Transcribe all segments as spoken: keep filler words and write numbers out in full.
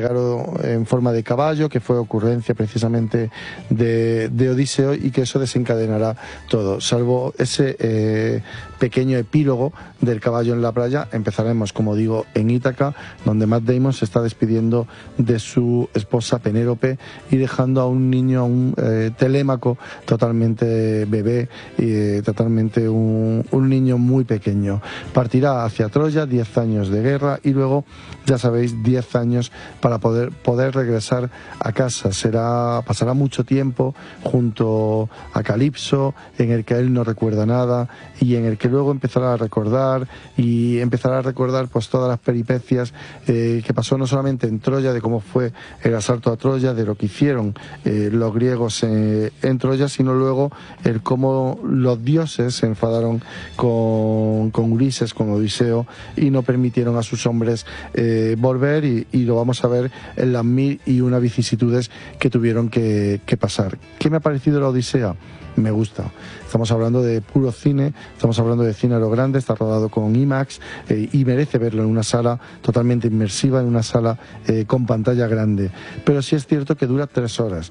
llegaron en forma de caballo, que fue ocurrencia precisamente de, de Odiseo, y que eso desencadenará todo. Salvo ese eh, pequeño epílogo del caballo en la playa, empezaremos, como digo, en Ítaca, donde Matt Damon se está despidiendo de su esposa Penélope y dejando a un niño, a un eh, Telémaco, totalmente bebé y eh, totalmente un, un niño muy pequeño. Partirá hacia Troya, diez años de guerra, y luego, ya sabéis, diez años para poder, poder regresar a casa. Será, pasará mucho tiempo junto a Calipso, en el que él no recuerda nada y en el que luego empezará a recordar y empezará a recordar pues todas las peripecias eh, que pasó no solamente en Troya, de cómo fue el asalto a Troya, de lo que hicieron eh, los griegos eh, en Troya, sino luego el cómo los dioses se enfadaron con, con Ulises, con Odiseo, y no permitieron a sus hombres eh, volver, y, y lo vamos a ver en las mil y una vicisitudes que tuvieron que, que pasar. ¿Qué me ha parecido la Odisea? Me gusta. Estamos hablando de puro cine, estamos hablando de cine a lo grande, está rodado con IMAX eh, y merece verlo en una sala totalmente inmersiva, en una sala eh, con pantalla grande. Pero sí es cierto que dura tres horas.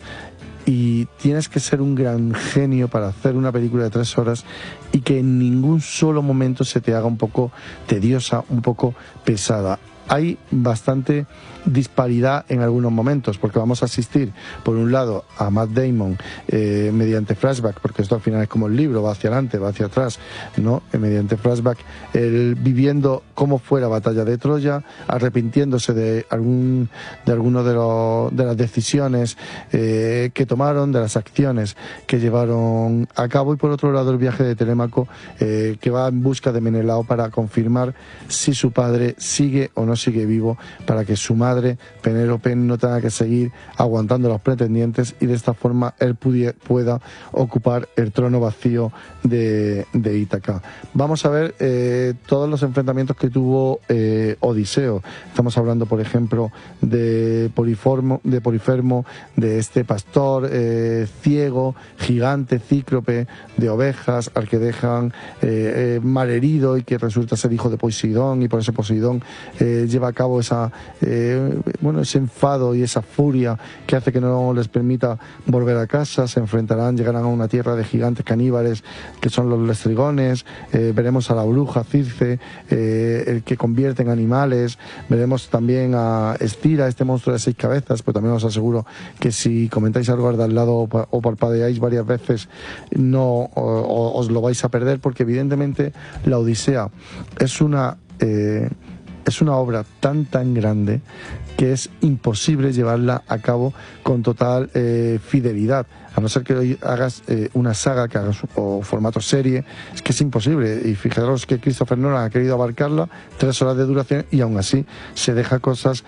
Y tienes que ser un gran genio para hacer una película de tres horas y que en ningún solo momento se te haga un poco tediosa, un poco pesada. Hay bastante disparidad en algunos momentos, porque vamos a asistir por un lado a Matt Damon eh, mediante flashback, porque esto al final es como el libro, va hacia adelante, va hacia atrás, ¿no? Eh, mediante flashback, él viviendo cómo fue la batalla de Troya, arrepintiéndose de algún de alguno de, los, de las decisiones eh, que tomaron, de las acciones que llevaron a cabo, y por otro lado el viaje de Telémaco, eh, que va en busca de Menelao para confirmar si su padre sigue o no sigue vivo, para que su madre Penélope no tenga que seguir aguantando a los pretendientes y de esta forma él pudie, pueda ocupar el trono vacío de, de Ítaca. Vamos a ver eh, todos los enfrentamientos que tuvo eh, Odiseo. Estamos hablando, por ejemplo, de Poliformo, de Polifermo, de este pastor eh, ciego, gigante, cíclope, de ovejas, al que dejan eh, eh, malherido y que resulta ser hijo de Poseidón, y por eso Poseidón eh, lleva a cabo esa eh, bueno, ese enfado y esa furia que hace que no les permita volver a casa. Se enfrentarán, llegarán a una tierra de gigantes caníbales que son los lestrigones. Eh, veremos a la bruja Circe, eh, el que convierte en animales. Veremos también a Estira, este monstruo de seis cabezas, pero también os aseguro que si comentáis algo al lado o parpadeáis varias veces no o, o, os lo vais a perder, porque evidentemente la Odisea es una eh, es una obra tan tan grande que es imposible llevarla a cabo con total eh, fidelidad, a no ser que hoy hagas eh, una saga, que hagas o formato serie, es que es imposible. Y fijaros que Christopher Nolan ha querido abarcarla, tres horas de duración, y aún así se deja cosas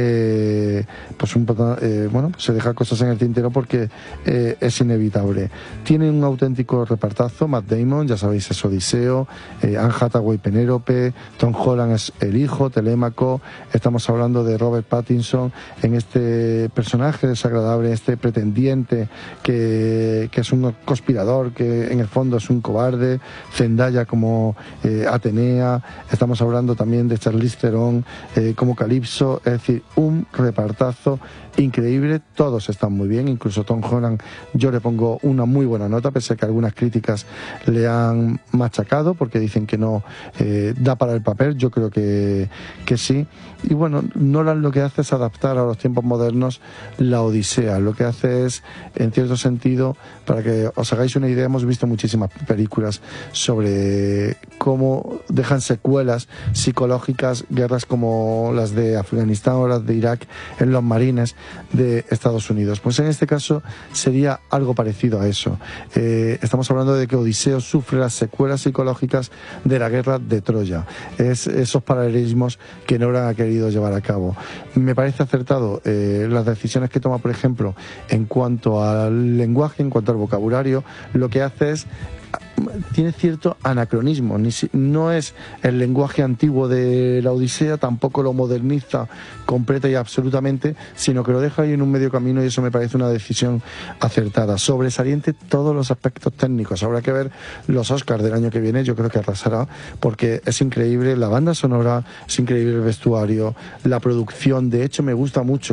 eh, pues un eh, bueno pues se deja cosas en el tintero, porque eh, es inevitable. Tiene un auténtico repartazo. Matt Damon, ya sabéis, es Odiseo, eh, Anne Hathaway Penélope, Tom Holland es el hijo, Telémaco. Estamos hablando de Robert Pattinson en este personaje desagradable, este pretendiente que Que, que es un conspirador, que en el fondo es un cobarde. Zendaya como eh, Atenea. Estamos hablando también de Charlize Theron eh, como Calipso. Es decir, un repartazo increíble. Todos están muy bien, incluso Tom Holland yo le pongo una muy buena nota, pese a que algunas críticas le han machacado porque dicen que no eh, da para el papel. Yo creo que, que sí. Y bueno, Nolan lo que hace es adaptar a los tiempos modernos la Odisea. Lo que hace es, en cierto sentido, para que os hagáis una idea, hemos visto muchísimas películas sobre cómo dejan secuelas psicológicas guerras como las de Afganistán o las de Irak en los marines de Estados Unidos. Pues en este caso sería algo parecido a eso. Eh, estamos hablando de que Odiseo sufre las secuelas psicológicas de la guerra de Troya. Es esos paralelismos que Nolan ha querido llevar a cabo. Me parece acertado eh, las decisiones que toma, por ejemplo, en cuanto al lenguaje, en cuanto al vocabulario. Lo que hace es tiene cierto anacronismo, ni si, no es el lenguaje antiguo de la Odisea, tampoco lo moderniza completa y absolutamente, sino que lo deja ahí en un medio camino, y eso me parece una decisión acertada. Sobresaliente todos los aspectos técnicos. Habrá que ver los Oscars del año que viene, yo creo que arrasará, porque es increíble la banda sonora, es increíble el vestuario, la producción. De hecho, me gusta mucho